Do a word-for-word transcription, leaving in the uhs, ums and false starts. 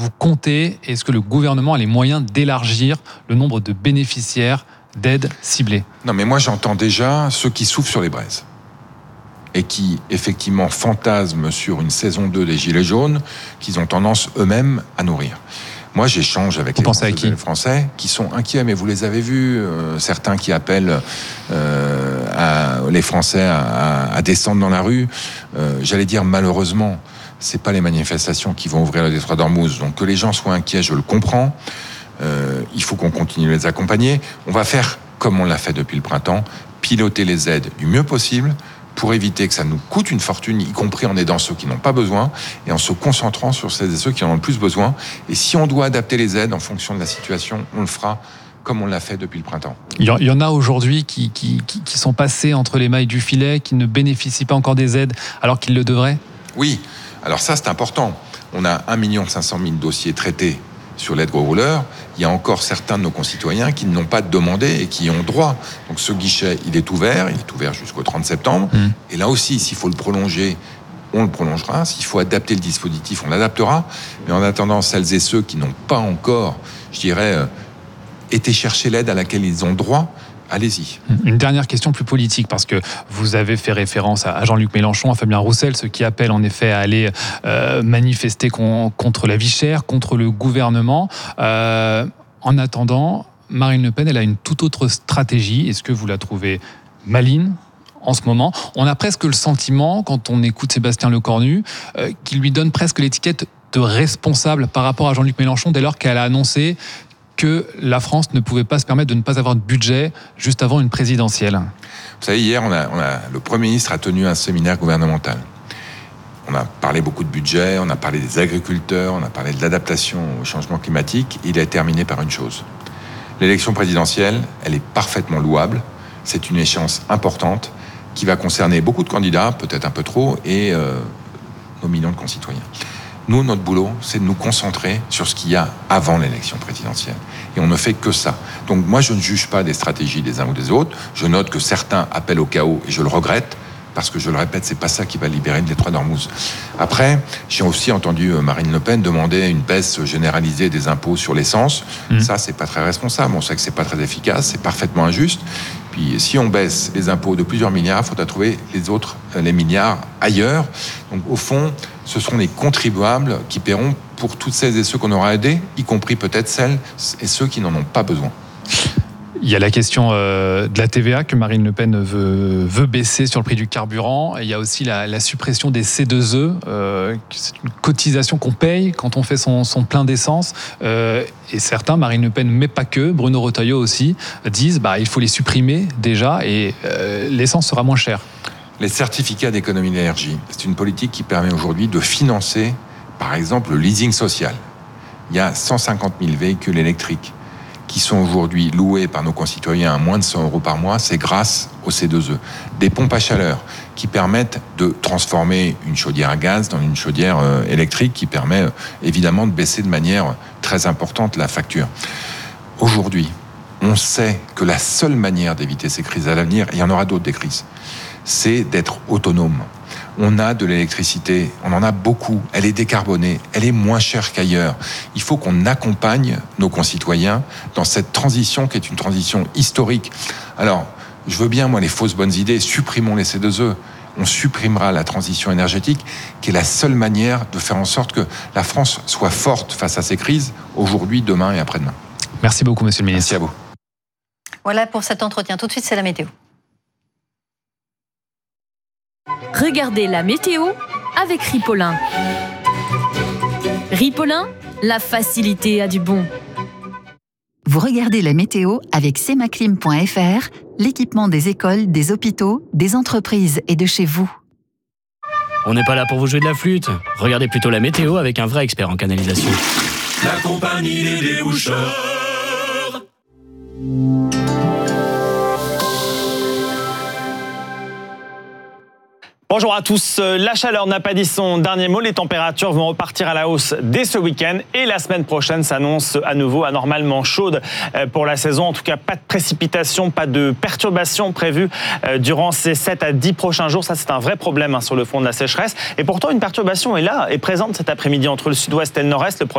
vous comptez, est-ce que le gouvernement a les moyens d'élargir le nombre de bénéficiaires d'aides ciblées ? Non, mais moi j'entends déjà ceux qui soufflent sur les braises et qui effectivement fantasment sur une saison deux des Gilets jaunes qu'ils ont tendance eux-mêmes à nourrir. Moi, j'échange avec les Français, qui les Français qui sont inquiets, mais vous les avez vus, euh, certains qui appellent euh, à, les Français à, à, à descendre dans la rue. Euh, j'allais dire malheureusement, c'est pas les manifestations qui vont ouvrir le détroit d'Ormuz. Donc que les gens soient inquiets, je le comprends. Euh, il faut qu'on continue à les accompagner. On va faire comme on l'a fait depuis le printemps, piloter les aides du mieux possible, pour éviter que ça nous coûte une fortune, y compris en aidant ceux qui n'ont pas besoin, et en se concentrant sur celles et ceux qui en ont le plus besoin. Et si on doit adapter les aides en fonction de la situation, on le fera comme on l'a fait depuis le printemps. Il y en a aujourd'hui qui, qui, qui, qui sont passés entre les mailles du filet, qui ne bénéficient pas encore des aides, alors qu'ils le devraient ? Oui, alors ça c'est important. On a un million cinq cent mille dossiers traités sur l'aide gros rouleurs. Il y a encore certains de nos concitoyens qui ne l'ont pas demandé et qui y ont droit. Donc ce guichet, il est ouvert, il est ouvert jusqu'au trente septembre. Mmh. Et là aussi, s'il faut le prolonger, on le prolongera. S'il faut adapter le dispositif, on l'adaptera. Mais en attendant, celles et ceux qui n'ont pas encore, je dirais, euh, été chercher l'aide à laquelle ils ont droit, allez-y. Une dernière question plus politique, parce que vous avez fait référence à Jean-Luc Mélenchon, à Fabien Roussel, ceux qui appellent en effet à aller euh, manifester con, contre la vie chère, contre le gouvernement. Euh, en attendant, Marine Le Pen, elle a une toute autre stratégie. Est-ce que vous la trouvez maligne en ce moment ? On a presque le sentiment, quand on écoute Sébastien Lecornu, euh, qu'il lui donne presque l'étiquette de responsable par rapport à Jean-Luc Mélenchon, dès lors qu'elle a annoncé que la France ne pouvait pas se permettre de ne pas avoir de budget juste avant une présidentielle. Vous savez, hier, on a, on a, le Premier ministre a tenu un séminaire gouvernemental. On a parlé beaucoup de budget, on a parlé des agriculteurs, on a parlé de l'adaptation au changement climatique. Il a terminé par une chose. L'élection présidentielle, elle est parfaitement louable. C'est une échéance importante qui va concerner beaucoup de candidats, peut-être un peu trop, et euh, nos millions de concitoyens. Nous, notre boulot, c'est de nous concentrer sur ce qu'il y a avant l'élection présidentielle. Et on ne fait que ça. Donc moi, je ne juge pas des stratégies des uns ou des autres. Je note que certains appellent au chaos, et je le regrette, parce que je le répète, c'est pas ça qui va libérer le détroit d'Ormuz. Après, j'ai aussi entendu Marine Le Pen demander une baisse généralisée des impôts sur l'essence. Mmh. Ça, c'est pas très responsable. On sait que c'est pas très efficace, c'est parfaitement injuste. Puis, si on baisse les impôts de plusieurs milliards, il faudra trouver les autres, les milliards ailleurs. Donc, au fond, ce seront les contribuables qui paieront pour toutes celles et ceux qu'on aura aidés, y compris peut-être celles et ceux qui n'en ont pas besoin. Il y a la question euh, de la T V A que Marine Le Pen veut, veut baisser sur le prix du carburant. Il y a aussi la, la suppression des C deux E. Euh, c'est une cotisation qu'on paye quand on fait son, son plein d'essence. Euh, et certains, Marine Le Pen, mais pas que, Bruno Retailleau aussi, disent bah, il faut les supprimer déjà et euh, l'essence sera moins chère. Les certificats d'économie d'énergie, c'est une politique qui permet aujourd'hui de financer, par exemple, le leasing social. Il y a cent cinquante mille véhicules électriques qui sont aujourd'hui loués par nos concitoyens à moins de cent euros par mois, c'est grâce au C deux E. Des pompes à chaleur qui permettent de transformer une chaudière à gaz dans une chaudière euh, électrique qui permet euh, évidemment de baisser de manière très importante la facture. Aujourd'hui, on sait que la seule manière d'éviter ces crises à l'avenir, et il y en aura d'autres des crises, c'est d'être autonome. On a de l'électricité, on en a beaucoup, elle est décarbonée, elle est moins chère qu'ailleurs. Il faut qu'on accompagne nos concitoyens dans cette transition qui est une transition historique. Alors, je veux bien, moi, les fausses bonnes idées, supprimons les C deux E. On supprimera la transition énergétique, qui est la seule manière de faire en sorte que la France soit forte face à ces crises, aujourd'hui, demain et après-demain. Merci beaucoup, monsieur le ministre. Merci à vous. Voilà pour cet entretien. Tout de suite, c'est la météo. Regardez la météo avec Ripolin. Ripolin, la facilité a du bon. Vous regardez la météo avec semaclim point f r, l'équipement des écoles, des hôpitaux, des entreprises et de chez vous. On n'est pas là pour vous jouer de la flûte. Regardez plutôt la météo avec un vrai expert en canalisation. La compagnie des déboucheurs. Bonjour à tous. La chaleur n'a pas dit son dernier mot. Les températures vont repartir à la hausse dès ce week-end et la semaine prochaine s'annonce à nouveau anormalement chaude pour la saison. En tout cas, pas de précipitations, pas de perturbations prévues durant ces sept à dix prochains jours. Ça, c'est un vrai problème sur le front de la sécheresse. Et pourtant, une perturbation est là, est présente cet après-midi entre le sud-ouest et le nord-est. Le